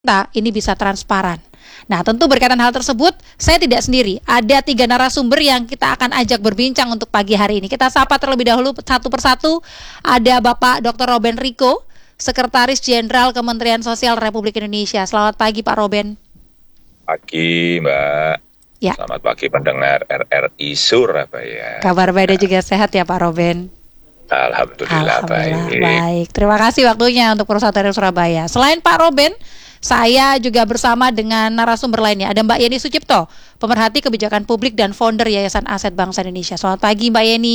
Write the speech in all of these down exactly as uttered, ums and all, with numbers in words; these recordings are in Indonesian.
ini bisa transparan. Nah, tentu berkaitan hal tersebut, saya tidak sendiri. Ada tiga narasumber yang kita akan ajak berbincang untuk pagi hari ini. Kita sapa terlebih dahulu satu persatu. Ada Bapak doktor Robben Riko, Sekretaris Jenderal Kementerian Sosial Republik Indonesia. Selamat pagi, Pak Robben. Pagi, Mbak. Ya. Selamat pagi pendengar R R I Surabaya. Kabar baik dan juga sehat ya, Pak Robben. Alhamdulillah, Alhamdulillah baik. baik. Terima kasih waktunya untuk Perusahaan R R I Surabaya. Selain Pak Robben, saya juga bersama dengan narasumber lainnya. Ada Mbak Yeni Sucipto, pemerhati kebijakan publik dan founder Yayasan Aset Bangsa Indonesia. Selamat pagi, Mbak Yeni.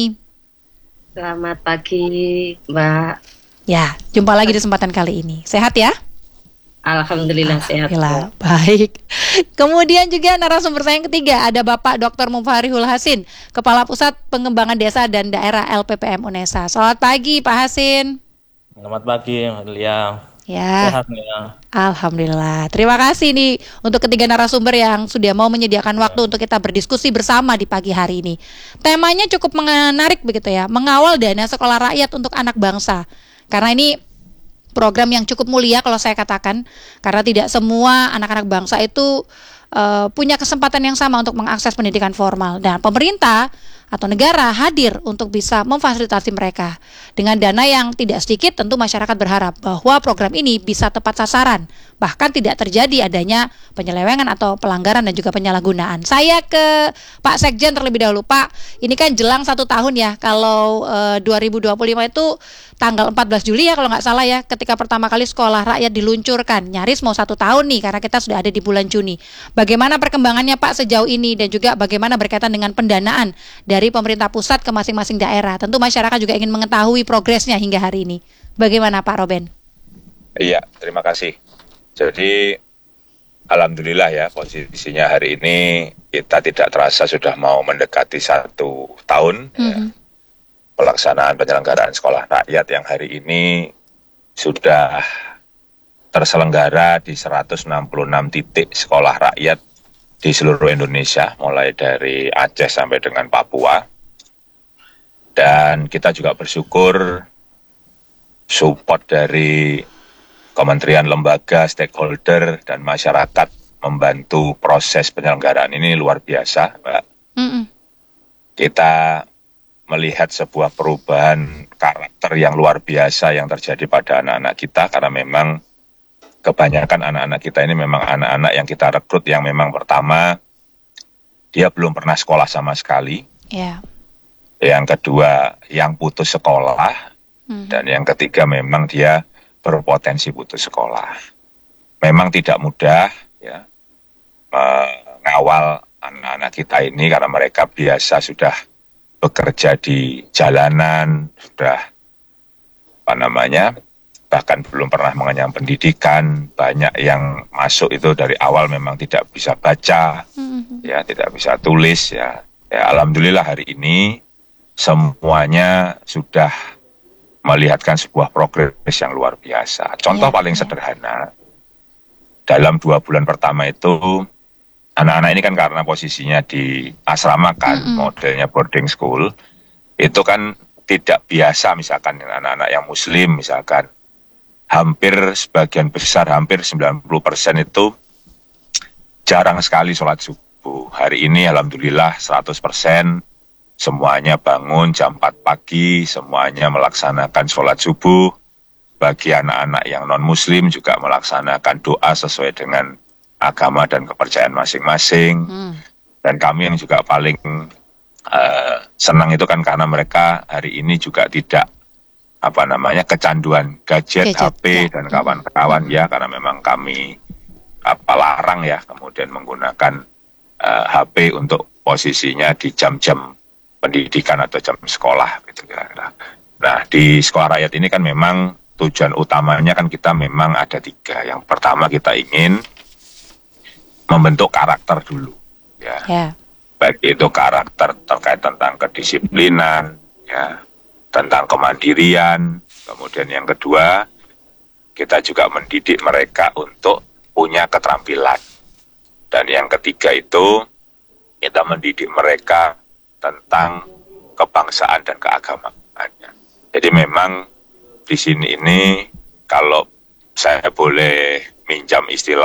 Selamat pagi, Mbak. Ya, jumpa lagi di kesempatan kali ini. Sehat ya? Alhamdulillah sehat. Alhamdulillah, baik. Kemudian juga narasumber saya yang ketiga ada Bapak doktor Mufarihul Hasin, Kepala Pusat Pengembangan Desa dan Daerah L P P M UNESA. Selamat pagi, Pak Hasin. Selamat pagi, Mbak Lia. Ya. Sehat ya. Alhamdulillah. Terima kasih nih untuk ketiga narasumber yang sudah mau menyediakan waktu untuk kita berdiskusi bersama di pagi hari ini. Temanya cukup menarik begitu ya, mengawal dana sekolah rakyat untuk anak bangsa. Karena ini program yang cukup mulia kalau saya katakan, karena tidak semua anak-anak bangsa itu uh, punya kesempatan yang sama untuk mengakses pendidikan formal. Dan pemerintah atau negara hadir untuk bisa memfasilitasi mereka. Dengan dana yang tidak sedikit, tentu masyarakat berharap bahwa program ini bisa tepat sasaran, bahkan tidak terjadi adanya penyelewengan atau pelanggaran dan juga penyalahgunaan. Saya ke Pak Sekjen terlebih dahulu. Pak, ini kan jelang satu tahun ya, kalau uh, dua ribu dua puluh lima itu tanggal empat belas Juli ya kalau nggak salah ya, ketika pertama kali sekolah rakyat diluncurkan. Nyaris mau satu tahun nih, karena kita sudah ada di bulan Juni. Bagaimana perkembangannya Pak sejauh ini, dan juga bagaimana berkaitan dengan pendanaan dari pemerintah pusat ke masing-masing daerah? Tentu masyarakat juga ingin mengetahui progresnya hingga hari ini. Bagaimana Pak Robben? Iya, terima kasih. Jadi, alhamdulillah ya, posisinya hari ini kita tidak terasa sudah mau mendekati satu tahun mm-hmm. ya, pelaksanaan penyelenggaraan sekolah rakyat yang hari ini sudah terselenggara di seratus enam puluh enam titik sekolah rakyat di seluruh Indonesia, mulai dari Aceh sampai dengan Papua. Dan kita juga bersyukur support dari kementerian, lembaga, stakeholder, dan masyarakat membantu proses penyelenggaraan ini luar biasa, Mbak. Mm-mm. Kita melihat sebuah perubahan karakter yang luar biasa yang terjadi pada anak-anak kita, karena memang kebanyakan anak-anak kita ini memang anak-anak yang kita rekrut yang memang pertama, dia belum pernah sekolah sama sekali. Yeah. Yang kedua, yang putus sekolah. Mm. Dan yang ketiga, memang dia berpotensi putus sekolah. Memang tidak mudah ya mengawal anak-anak kita ini, karena mereka biasa sudah bekerja di jalanan, sudah apa namanya, bahkan belum pernah mengenyam pendidikan. Banyak yang masuk itu dari awal memang tidak bisa baca, mm-hmm. ya tidak bisa tulis ya. Ya alhamdulillah hari ini semuanya sudah melihatkan sebuah progres yang luar biasa. Contoh ya, paling ya. sederhana, dalam dua bulan pertama itu anak-anak ini kan karena posisinya di asrama kan, mm-hmm. modelnya boarding school, itu kan tidak biasa misalkan anak-anak yang muslim misalkan. Hampir sebagian besar, hampir sembilan puluh persen itu jarang sekali sholat subuh. Hari ini alhamdulillah seratus persen semuanya bangun jam empat pagi, semuanya melaksanakan sholat subuh. Bagi anak-anak yang non-muslim juga melaksanakan doa sesuai dengan agama dan kepercayaan masing-masing. Hmm. Dan kami yang juga paling uh, senang itu kan karena mereka hari ini juga tidak apa namanya kecanduan gadget, gadget H P ya. Dan kawan-kawan hmm. ya, karena memang kami apa larang ya kemudian menggunakan uh, H P untuk posisinya di jam-jam pendidikan atau jam sekolah gitu kira-kira. Nah di sekolah rakyat ini kan memang tujuan utamanya kan kita memang ada tiga. Yang pertama kita ingin membentuk karakter dulu ya, yeah. baik itu karakter terkait tentang kedisiplinan ya, tentang kemandirian. Kemudian yang kedua, kita juga mendidik mereka untuk punya keterampilan. Dan yang ketiga itu, kita mendidik mereka tentang kebangsaan dan keagamaannya. Jadi memang di sini ini, kalau saya boleh minjam istilah